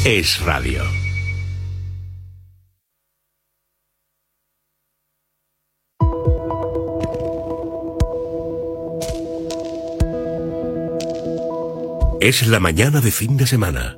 Es radio. Es la mañana de fin de semana.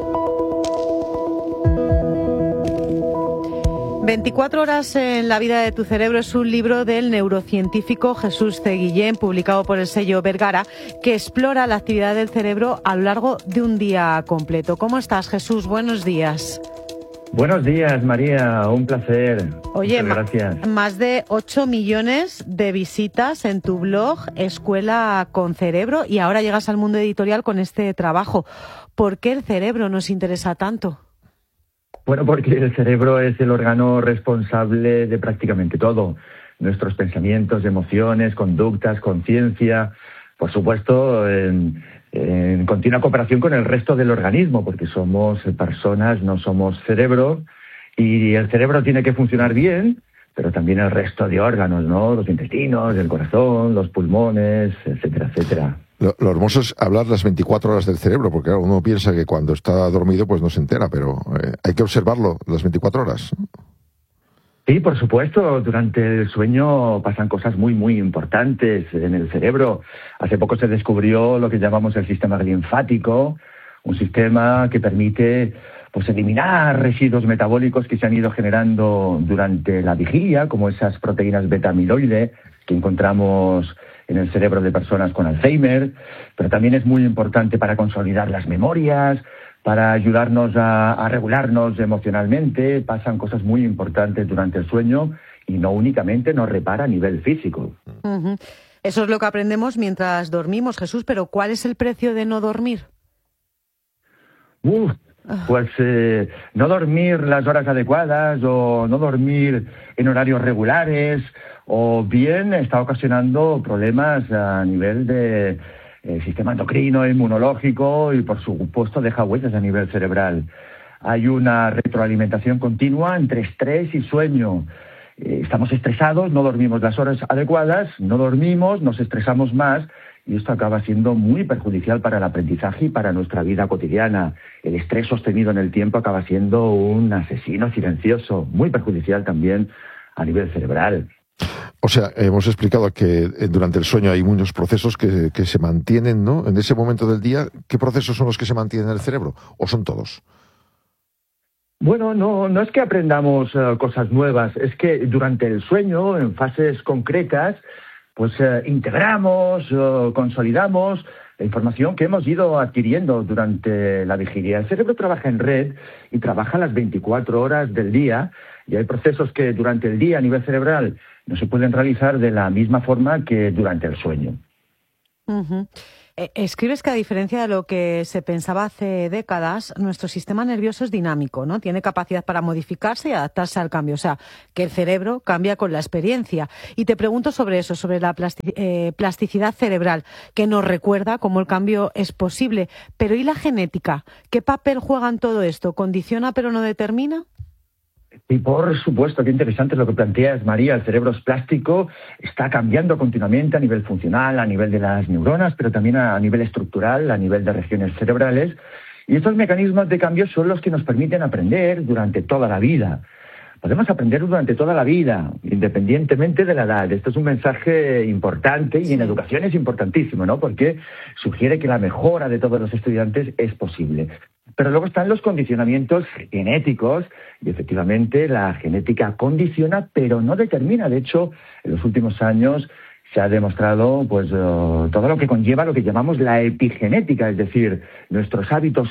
24 horas en la vida de tu cerebro es un libro del neurocientífico Jesús C. Guillén, publicado por el sello Vergara, que explora la actividad del cerebro a lo largo de un día completo. ¿Cómo estás, Jesús? Buenos días. Buenos días, María. Un placer. Oye, muchas gracias. Más de 8 millones de visitas en tu blog Escuela con Cerebro, y ahora llegas al mundo editorial con este trabajo. ¿Por qué el cerebro nos interesa tanto? Bueno, porque el cerebro es el órgano responsable de prácticamente todo. Nuestros pensamientos, emociones, conductas, conciencia, por supuesto, en continua cooperación con el resto del organismo, porque somos personas, no somos cerebro, y el cerebro tiene que funcionar bien, pero también el resto de órganos, ¿no? Los intestinos, el corazón, los pulmones, etcétera, etcétera. Lo hermoso es hablar las 24 horas del cerebro, porque claro, uno piensa que cuando está dormido pues no se entera, pero hay que observarlo las 24 horas. Sí, por supuesto. Durante el sueño pasan cosas muy, muy importantes en el cerebro. Hace poco se descubrió lo que llamamos el sistema linfático, un sistema que permite pues eliminar residuos metabólicos que se han ido generando durante la vigilia, como esas proteínas beta-amiloide que encontramos en el cerebro de personas con Alzheimer, pero también es muy importante para consolidar las memorias, para ayudarnos a regularnos emocionalmente. Pasan cosas muy importantes durante el sueño y no únicamente nos repara a nivel físico. Uh-huh. Eso es lo que aprendemos mientras dormimos, Jesús, pero ¿cuál es el precio de no dormir? Pues no dormir las horas adecuadas o no dormir en horarios regulares, o bien está ocasionando problemas a nivel de sistema endocrino, inmunológico, y por supuesto deja huellas a nivel cerebral. Hay una retroalimentación continua entre estrés y sueño. Estamos estresados, no dormimos las horas adecuadas, no dormimos, nos estresamos más, y esto acaba siendo muy perjudicial para el aprendizaje y para nuestra vida cotidiana. El estrés sostenido en el tiempo acaba siendo un asesino silencioso, muy perjudicial también a nivel cerebral. O sea, hemos explicado que durante el sueño hay muchos procesos que se mantienen, ¿no? En ese momento del día, ¿qué procesos son los que se mantienen en el cerebro? ¿O son todos? Bueno, no es que aprendamos cosas nuevas, es que durante el sueño, en fases concretas, pues integramos, consolidamos la información que hemos ido adquiriendo durante la vigilia. El cerebro trabaja en red y trabaja las 24 horas del día, y hay procesos que durante el día a nivel cerebral no se pueden realizar de la misma forma que durante el sueño. Uh-huh. Escribes que, a diferencia de lo que se pensaba hace décadas, nuestro sistema nervioso es dinámico, ¿no? Tiene capacidad para modificarse y adaptarse al cambio. O sea, que el cerebro cambia con la experiencia. Y te pregunto sobre eso, sobre la plasticidad cerebral, que nos recuerda cómo el cambio es posible. Pero ¿y la genética? ¿Qué papel juega en todo esto? ¿Condiciona pero no determina? Y por supuesto, qué interesante lo que planteas, María. El cerebro es plástico, está cambiando continuamente a nivel funcional, a nivel de las neuronas, pero también a nivel estructural, a nivel de regiones cerebrales. Y estos mecanismos de cambio son los que nos permiten aprender durante toda la vida. Podemos aprender durante toda la vida, independientemente de la edad. Esto es un mensaje importante, y en educación es importantísimo, ¿no? Porque sugiere que la mejora de todos los estudiantes es posible. Pero luego están los condicionamientos genéticos, y efectivamente la genética condiciona, pero no determina. De hecho, en los últimos años se ha demostrado pues todo lo que conlleva lo que llamamos la epigenética, es decir, nuestros hábitos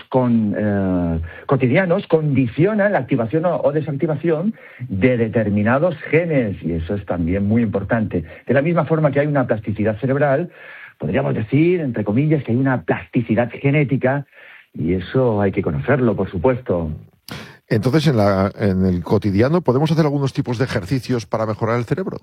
cotidianos condicionan la activación o desactivación de determinados genes, y eso es también muy importante. De la misma forma que hay una plasticidad cerebral, podríamos decir, entre comillas, que hay una plasticidad genética, y eso hay que conocerlo, por supuesto. Entonces, en el cotidiano, ¿podemos hacer algunos tipos de ejercicios para mejorar el cerebro?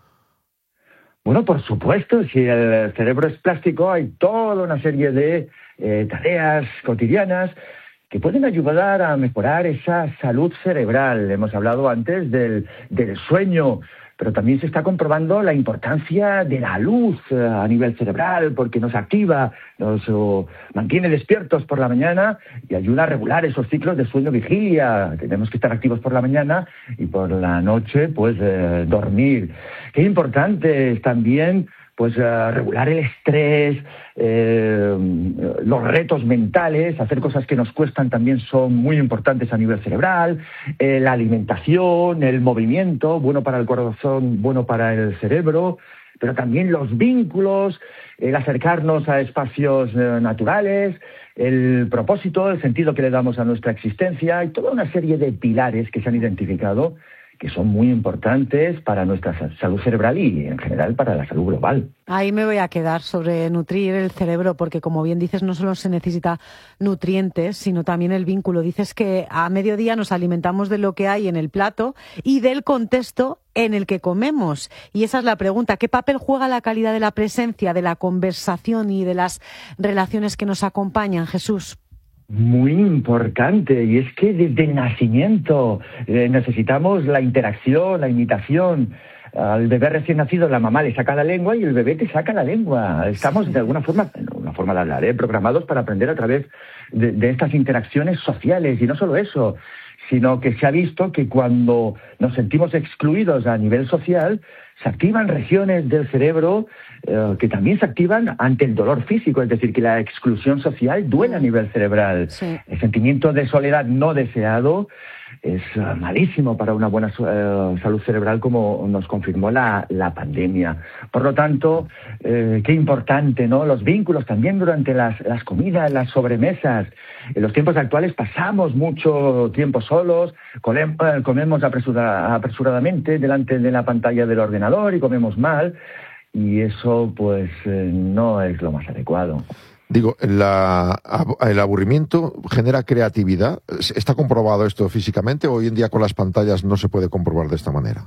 Bueno, por supuesto, si el cerebro es plástico, hay toda una serie de tareas cotidianas que pueden ayudar a mejorar esa salud cerebral. Hemos hablado antes del sueño, pero también se está comprobando la importancia de la luz a nivel cerebral, porque nos activa, nos mantiene despiertos por la mañana y ayuda a regular esos ciclos de sueño-vigilia. Tenemos que estar activos por la mañana y por la noche, pues, dormir. Qué importante es también, pues, regular el estrés, los retos mentales, hacer cosas que nos cuestan también son muy importantes a nivel cerebral, la alimentación, el movimiento, bueno para el corazón, bueno para el cerebro, pero también los vínculos, el acercarnos a espacios naturales, el propósito, el sentido que le damos a nuestra existencia y toda una serie de pilares que se han identificado que son muy importantes para nuestra salud cerebral y, en general, para la salud global. Ahí me voy a quedar sobre nutrir el cerebro, porque, como bien dices, no solo se necesita nutrientes, sino también el vínculo. Dices que a mediodía nos alimentamos de lo que hay en el plato y del contexto en el que comemos. Y esa es la pregunta: ¿qué papel juega la calidad de la presencia, de la conversación y de las relaciones que nos acompañan, Jesús? Muy importante, y es que desde el nacimiento necesitamos la interacción, la imitación. Al bebé recién nacido la mamá le saca la lengua y el bebé te saca la lengua. Estamos de alguna forma, una forma de hablar, programados para aprender a través de estas interacciones sociales. Y no solo eso, sino que se ha visto que cuando nos sentimos excluidos a nivel social, se activan regiones del cerebro que también se activan ante el dolor físico, es decir, que la exclusión social duele a nivel cerebral. Sí. El sentimiento de soledad no deseado es malísimo para una buena salud cerebral, como nos confirmó la pandemia. Por lo tanto, qué importante, ¿no? Los vínculos también durante las comidas, las sobremesas. En los tiempos actuales pasamos mucho tiempo solos, comemos apresuradamente delante de la pantalla del ordenador y comemos mal, y eso pues no es lo más adecuado. Digo, el aburrimiento genera creatividad. ¿Está comprobado esto físicamente? Hoy en día con las pantallas no se puede comprobar de esta manera.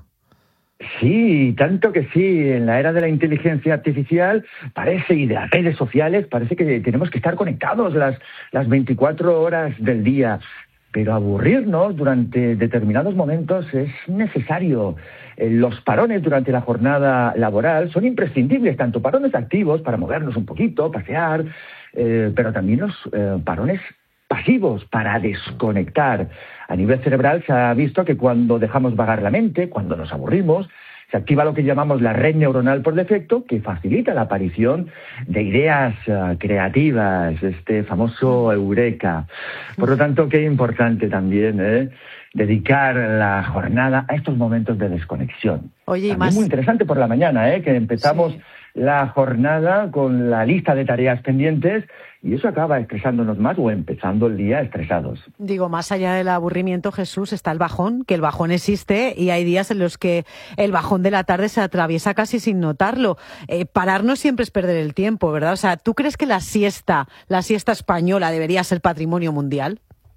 Sí, tanto que sí. En la era de la inteligencia artificial y de las redes sociales parece que tenemos que estar conectados las 24 horas del día. Pero aburrirnos durante determinados momentos es necesario. Los parones durante la jornada laboral son imprescindibles, tanto parones activos para movernos un poquito, pasear, pero también los parones pasivos para desconectar. A nivel cerebral se ha visto que cuando dejamos vagar la mente, cuando nos aburrimos, se activa lo que llamamos la red neuronal por defecto, que facilita la aparición de ideas creativas, este famoso eureka. Por lo tanto, qué importante también dedicar la jornada a estos momentos de desconexión. Oye, también más muy interesante por la mañana, que empezamos la jornada con la lista de tareas pendientes, y eso acaba estresándonos más o empezando el día estresados. Digo, más allá del aburrimiento, Jesús, está el bajón, que el bajón existe y hay días en los que el bajón de la tarde se atraviesa casi sin notarlo. Pararnos siempre es perder el tiempo, ¿verdad? O sea, ¿tú crees que la siesta española debería ser patrimonio mundial?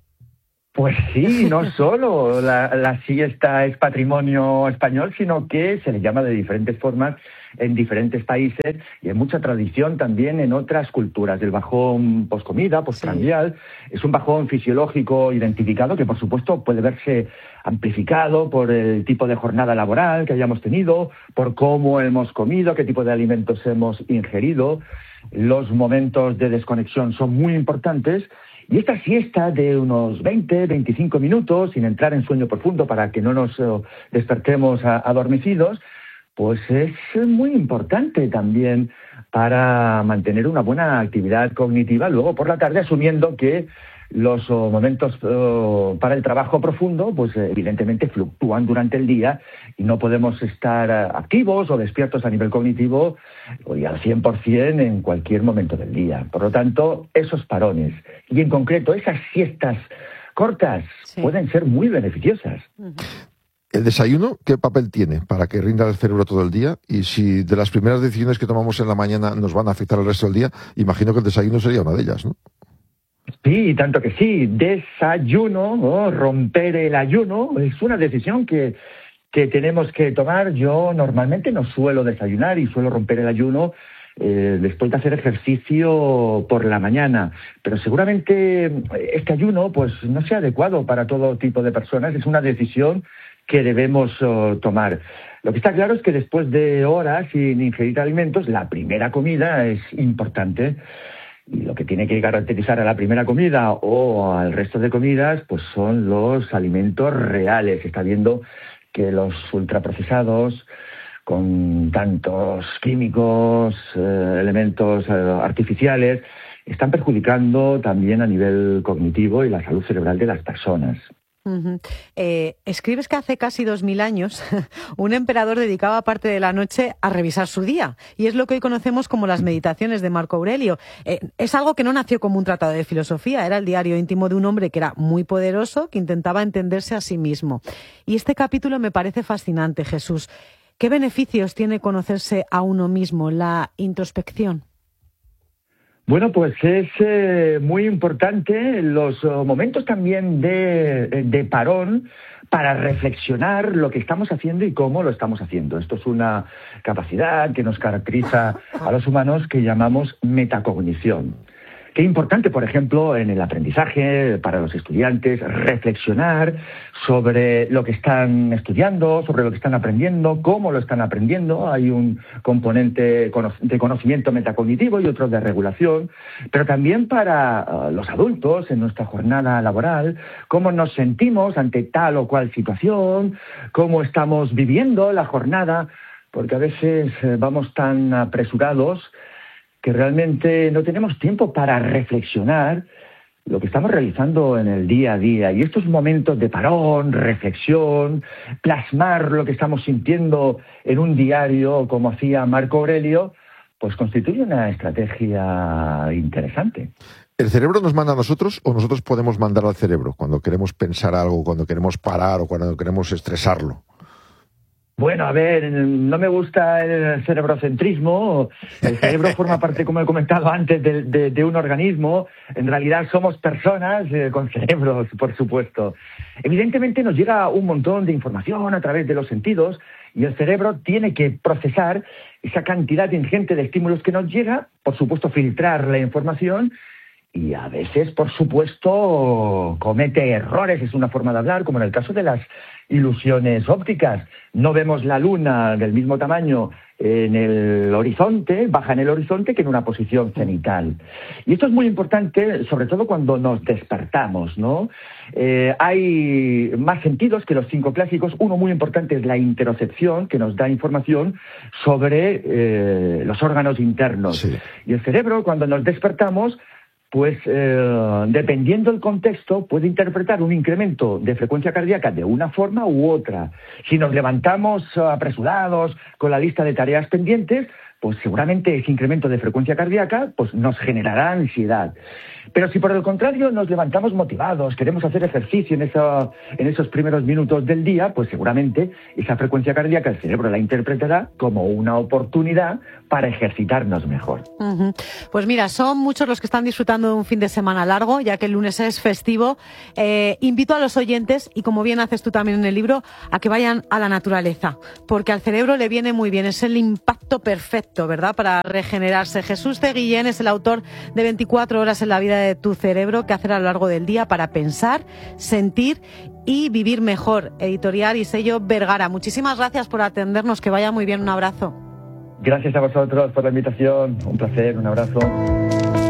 Pues sí, no solo la siesta es patrimonio español, sino que se le llama de diferentes formas en diferentes países, y hay mucha tradición también en otras culturas. El bajón poscomida, postprandial, es un bajón fisiológico identificado que, por supuesto, puede verse amplificado por el tipo de jornada laboral que hayamos tenido, por cómo hemos comido, qué tipo de alimentos hemos ingerido. Los momentos de desconexión son muy importantes. Y esta siesta de unos 20-25 minutos, sin entrar en sueño profundo para que no nos despertemos adormecidos, pues es muy importante también para mantener una buena actividad cognitiva luego por la tarde, asumiendo que los momentos para el trabajo profundo, pues evidentemente fluctúan durante el día y no podemos estar activos o despiertos a nivel cognitivo y al 100% en cualquier momento del día. Por lo tanto, esos parones y en concreto esas siestas cortas pueden ser muy beneficiosas. ¿El desayuno qué papel tiene para que rinda el cerebro todo el día? Y si de las primeras decisiones que tomamos en la mañana nos van a afectar el resto del día, imagino que el desayuno sería una de ellas, ¿no? Sí, tanto que sí. Desayuno, romper el ayuno, es una decisión que tenemos que tomar. Yo normalmente no suelo desayunar y suelo romper el ayuno después de hacer ejercicio por la mañana. Pero seguramente este ayuno pues no sea adecuado para todo tipo de personas. Es una decisión que debemos tomar. Lo que está claro es que después de horas sin ingerir alimentos, la primera comida es importante. Y lo que tiene que caracterizar a la primera comida o al resto de comidas, pues son los alimentos reales. Se está viendo que los ultraprocesados, con tantos químicos, elementos artificiales, están perjudicando también a nivel cognitivo y la salud cerebral de las personas. Uh-huh. Escribes que hace casi 2000 años un emperador dedicaba parte de la noche a revisar su día, y es lo que hoy conocemos como las meditaciones de Marco Aurelio. Es algo que no nació como un tratado de filosofía, era el diario íntimo de un hombre que era muy poderoso, que intentaba entenderse a sí mismo. Y este capítulo me parece fascinante, Jesús. ¿Qué beneficios tiene conocerse a uno mismo, la introspección? Bueno, pues es muy importante los momentos también de parón para reflexionar lo que estamos haciendo y cómo lo estamos haciendo. Esto es una capacidad que nos caracteriza a los humanos que llamamos metacognición. Qué importante, por ejemplo, en el aprendizaje para los estudiantes, reflexionar sobre lo que están estudiando, sobre lo que están aprendiendo, cómo lo están aprendiendo. Hay un componente de conocimiento metacognitivo y otro de regulación, pero también para los adultos en nuestra jornada laboral, cómo nos sentimos ante tal o cual situación, cómo estamos viviendo la jornada, porque a veces vamos tan apresurados que realmente no tenemos tiempo para reflexionar lo que estamos realizando en el día a día. Y estos momentos de parón, reflexión, plasmar lo que estamos sintiendo en un diario, como hacía Marco Aurelio, pues constituye una estrategia interesante. ¿El cerebro nos manda a nosotros o nosotros podemos mandar al cerebro cuando queremos pensar algo, cuando queremos parar o cuando queremos estresarlo? Bueno, a ver, no me gusta el cerebrocentrismo. El cerebro forma parte, como he comentado antes, de un organismo. En realidad somos personas con cerebros, por supuesto. Evidentemente nos llega un montón de información a través de los sentidos y el cerebro tiene que procesar esa cantidad ingente de estímulos que nos llega, por supuesto filtrar la información y a veces, por supuesto, comete errores, es una forma de hablar, como en el caso de las ilusiones ópticas. No vemos la luna del mismo tamaño en el horizonte, baja en el horizonte, que en una posición cenital. Y esto es muy importante, sobre todo cuando nos despertamos, ¿no? Hay más sentidos que los 5 clásicos. Uno muy importante es la interocepción, que nos da información sobre los órganos internos. Sí. Y el cerebro, cuando nos despertamos, pues dependiendo del contexto, puede interpretar un incremento de frecuencia cardíaca de una forma u otra. Si nos levantamos apresurados con la lista de tareas pendientes, pues seguramente ese incremento de frecuencia cardíaca pues nos generará ansiedad. Pero si por el contrario nos levantamos motivados, queremos hacer ejercicio en esos primeros minutos del día, pues seguramente esa frecuencia cardíaca el cerebro la interpretará como una oportunidad para ejercitarnos mejor. Uh-huh. Pues mira, son muchos los que están disfrutando de un fin de semana largo, ya que el lunes es festivo. Invito a los oyentes, y como bien haces tú también en el libro, a que vayan a la naturaleza, porque al cerebro le viene muy bien, es el impacto perfecto, ¿verdad?, para regenerarse. Jesús C. Guillén es el autor de 24 horas en la vida de tu cerebro, que hacer a lo largo del día para pensar, sentir y vivir mejor. Editorial y sello Vergara. Muchísimas gracias por atendernos, que vaya muy bien, un abrazo. Gracias a vosotros por la invitación, un placer, un abrazo.